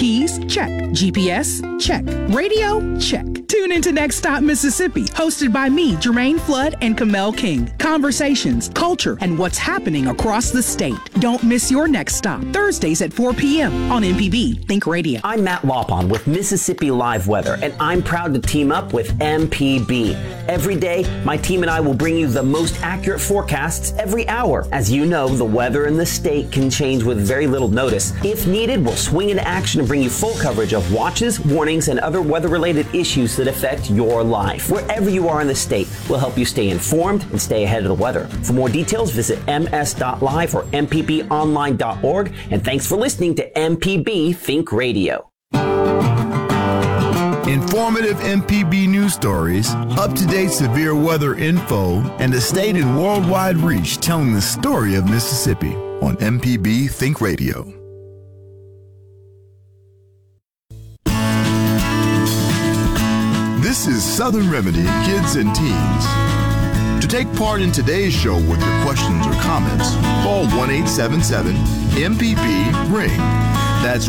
Keys? Check. GPS? Check. Radio? Check. Tune into Next Stop Mississippi, hosted by me, Jermaine Flood, and Kamel King. Conversations, culture, and what's happening across the state. Don't miss your next stop, Thursdays at 4 p.m. on MPB Think Radio. I'm Matt Lopon with Mississippi Live Weather, and I'm proud to team up with MPB. Every day, my team and I will bring you the most accurate forecasts every hour. As you know, the weather in the state can change with very little notice. If needed, we'll swing into action and bring you full coverage of watches, warnings, and other weather-related issues that affect your life. Wherever you are in the state, we'll help you stay informed and stay ahead of the weather. For more details, visit ms.live or mpbonline.org. And thanks for listening to MPB Think Radio. Informative MPB news stories, up-to-date severe weather info, and a state and worldwide reach telling the story of Mississippi on MPB Think Radio. This is Southern Remedy Kids and Teens. To take part in today's show with your questions or comments, call 1-877-MPB-RING. That's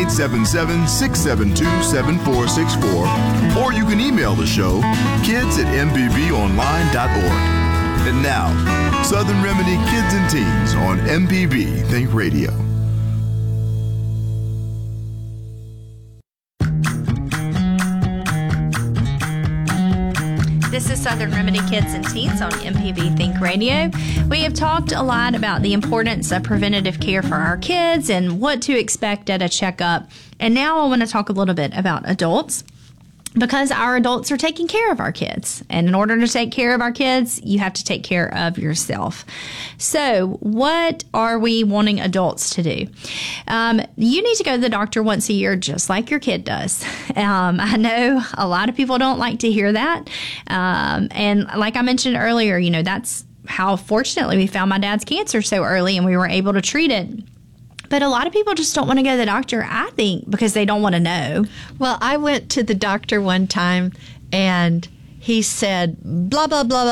1-877-672-7464. Or you can email the show, kids@mpbonline.org. And now, Southern Remedy Kids and Teens on MPB Think Radio. This is Southern Remedy Kids and Teens on MPB Think Radio. We have talked a lot about the importance of preventative care for our kids and what to expect at a checkup. And now I want to talk a little bit about adults, because our adults are taking care of our kids. And in order to take care of our kids, you have to take care of yourself. So what are we wanting adults to do? You need to go to the doctor once a year, just like your kid does. I know a lot of people don't like to hear that. And like I mentioned earlier, you know, that's how fortunately we found my dad's cancer so early and we were able to treat it. But a lot of people just don't want to go to the doctor, I think, because they don't want to know. Well, I went to the doctor one time, and he said, blah, blah, blah,